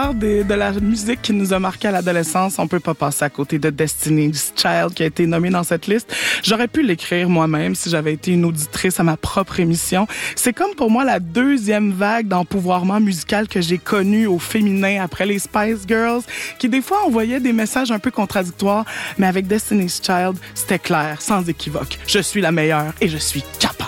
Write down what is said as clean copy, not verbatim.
parle de la musique qui nous a marqué à l'adolescence, on peut pas passer à côté de Destiny's Child qui a été nommé dans cette liste. J'aurais pu l'écrire moi-même si j'avais été une auditrice à ma propre émission. C'est comme pour moi la deuxième vague d'empouvoirment musical que j'ai connu au féminin après les Spice Girls, qui des fois envoyaient des messages un peu contradictoires, mais avec Destiny's Child, c'était clair, sans équivoque. Je suis la meilleure et je suis capable.